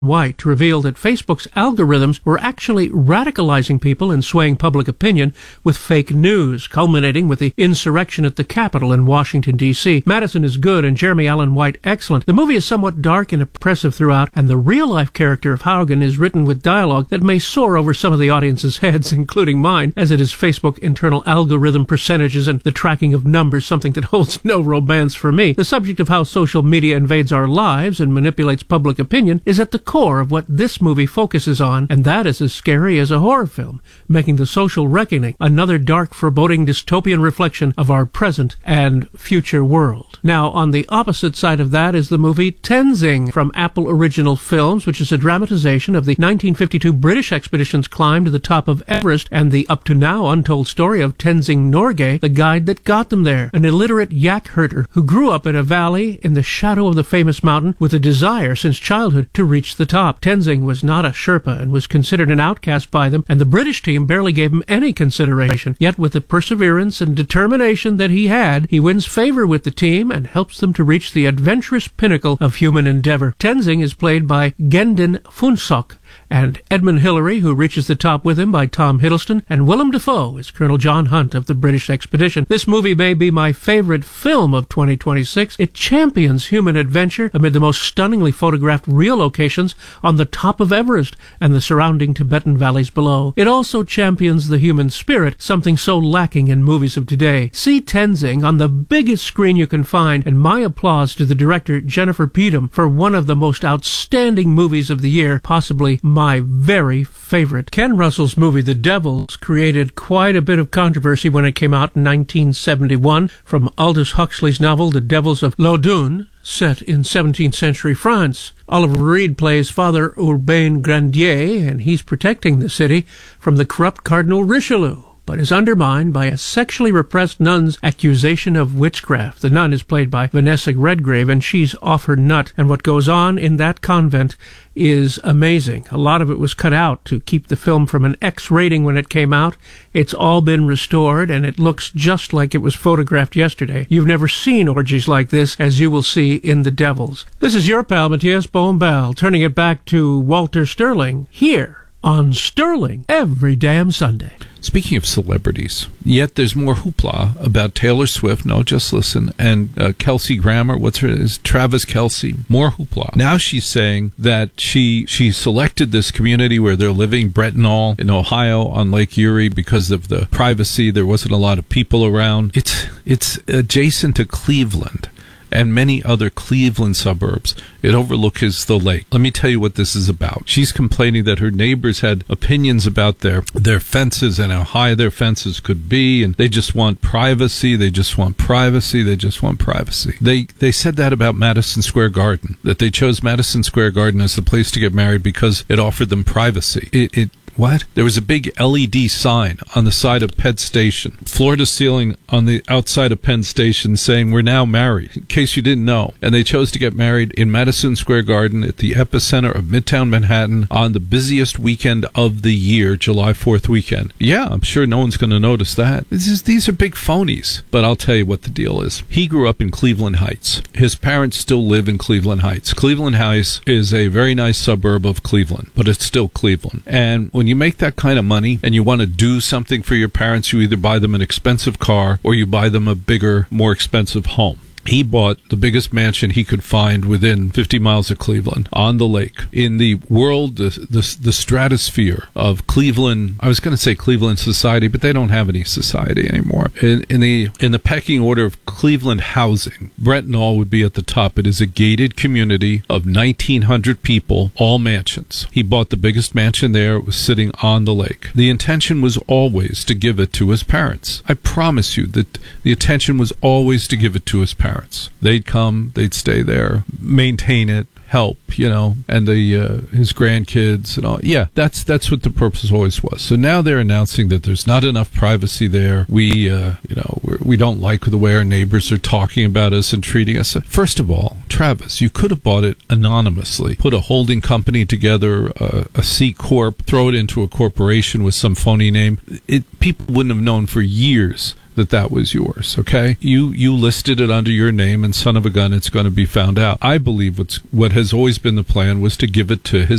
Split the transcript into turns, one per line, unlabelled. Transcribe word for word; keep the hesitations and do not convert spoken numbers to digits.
White to reveal that Facebook's algorithms were actually radicalizing people and swaying public opinion with fake news, culminating with the insurrection at the Capitol in Washington, D C Madison is good and Jeremy Allen White excellent. The movie is somewhat dark and oppressive throughout, and the real-life character of Haugen is written with dialogue that may soar over some of the audience's heads, including mine, as it is Facebook internal algorithm percentages and the tracking of numbers, something that holds no romance for me. The subject of how social media invades our lives and manipulates public opinion is at the core of what this movie focuses on, and that is as scary as a horror film, making The Social Reckoning another dark, foreboding dystopian reflection of our present and future world. Now, on the opposite side of that is the movie Tenzing from Apple Original Films, which is a dramatization of the nineteen fifty-two British expedition's climb to the top of Everest and the up-to-now untold story of Tenzing Norgay, the guide that got them there, an illiterate yak herder who grew up in a valley in the shadow of the famous mountain with a desire since childhood to reach the top. Tenzing was not a Sherpa and was considered an outcast by them, and the British team barely gave him any consideration. Yet with the perseverance and determination that he had, he wins favor with the team and helps them to reach the adventurous pinnacle of human endeavor. Tenzing is played by Gendon Funsok, and Edmund Hillary, who reaches the top with him, by Tom Hiddleston, and Willem Dafoe is Colonel John Hunt of the British expedition. This movie may be my favorite film of twenty twenty-six. It champions human adventure amid the most stunningly photographed real locations on the top of Everest and the surrounding Tibetan valleys below. It also champions the human spirit, something so lacking in movies of today. See Tenzing on the biggest screen you can find, and my applause to the director Jennifer Peedham for one of the most outstanding movies of the year, possibly my very favorite. Ken Russell's movie The Devils created quite a bit of controversy when it came out in nineteen seventy-one from Aldous Huxley's novel The Devils of Loudun, set in seventeenth century France. Oliver Reed plays Father Urbain Grandier, and he's protecting the city from the corrupt Cardinal Richelieu, but is undermined by a sexually repressed nun's accusation of witchcraft. The nun is played by Vanessa Redgrave, and she's off her nut, and what goes on in that convent is amazing. A lot of it was cut out to keep the film from an X rating when it came out. It's all been restored, and it looks just like it was photographed yesterday. You've never seen orgies like this, as you will see in The Devils. This is your pal, Matthias Bombal, turning it back to Walter Sterling, here on Sterling every damn Sunday.
Speaking of celebrities, yet there's more hoopla about Taylor Swift, no, just listen, and uh, Kelsey Grammer, what's her, is Travis Kelsey, more hoopla. Now she's saying that she she selected this community where they're living, Brettonall in Ohio on Lake Erie, because of the privacy. There wasn't a lot of people around. It's it's adjacent to Cleveland and many other Cleveland suburbs. It overlooks the lake. Let me tell you what this is about. She's complaining that her neighbors had opinions about their, their fences and how high their fences could be, and they just want privacy, they just want privacy, they just want privacy. They they said that about Madison Square Garden, that they chose Madison Square Garden as the place to get married because it offered them privacy. It, it What? There was a big L E D sign on the side of Penn Station, floor to ceiling on the outside of Penn Station, saying, "We're now married," in case you didn't know. And they chose to get married in Madison Square Garden at the epicenter of Midtown Manhattan on the busiest weekend of the year, July fourth weekend. Yeah, I'm sure no one's going to notice that. This is, these are big phonies. But I'll tell you what the deal is. He grew up in Cleveland Heights. His parents still live in Cleveland Heights. Cleveland Heights is a very nice suburb of Cleveland, but it's still Cleveland. And when you make that kind of money and you want to do something for your parents, you either buy them an expensive car or you buy them a bigger, more expensive home. He bought the biggest mansion he could find within fifty miles of Cleveland on the lake. In the world, the the, the stratosphere of Cleveland, I was going to say Cleveland society, but they don't have any society anymore. In, in the in the pecking order of Cleveland housing, Brettonall would be at the top. It is a gated community of nineteen hundred people, all mansions. He bought the biggest mansion there. It was sitting on the lake. The intention was always to give it to his parents. I promise you that the intention was always to give it to his parents. They'd come, they'd stay there, maintain it, help, you know, and the uh, his grandkids and all. Yeah, that's that's what the purpose always was. So now they're announcing that there's not enough privacy there. We, uh, you know, we're, we don't like the way our neighbors are talking about us and treating us. First of all, Travis, you could have bought it anonymously, put a holding company together, uh, a C corp, throw it into a corporation with some phony name. It people wouldn't have known for years that that was yours, okay? You you listed it under your name, and son of a gun, it's going to be found out. I believe what's what has always been the plan was to give it to his